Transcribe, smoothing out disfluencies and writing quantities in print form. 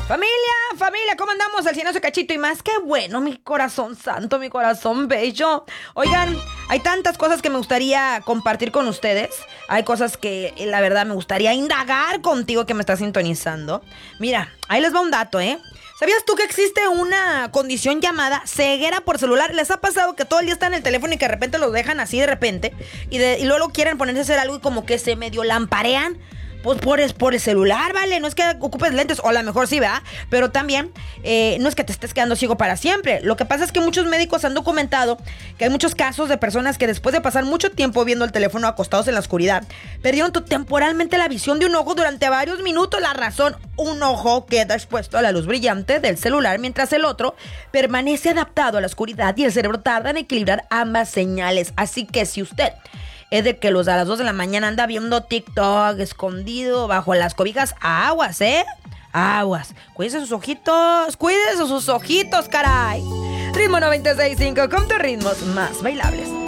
Familia, ¿cómo andamos? El cienoso cachito y más. Qué bueno, mi corazón santo, mi corazón bello. Oigan, hay tantas cosas que me gustaría compartir con ustedes. Hay cosas que, la verdad, me gustaría indagar contigo que me estás sintonizando. Mira, ahí les va un dato, ¿eh? ¿Sabías tú que existe una condición llamada ceguera por celular? ¿Les ha pasado que todo el día están en el teléfono y que de repente lo dejan así de repente? Y luego quieren ponerse a hacer algo y como que se medio lamparean. Pues por el celular, ¿vale? No es que ocupes lentes, o a lo mejor sí, ¿verdad? Pero también no es que te estés quedando ciego para siempre. Lo que pasa es que muchos médicos han documentado que hay muchos casos de personas que después de pasar mucho tiempo viendo el teléfono acostados en la oscuridad, perdieron temporalmente la visión de un ojo durante varios minutos. La razón, un ojo queda expuesto a la luz brillante del celular, mientras el otro permanece adaptado a la oscuridad y el cerebro tarda en equilibrar ambas señales. Así que si usted es de que a las 2 de la mañana anda viendo TikTok escondido bajo las cobijas, aguas, aguas. Cuídense sus ojitos, caray. Ritmo 96.5 con tus ritmos más bailables.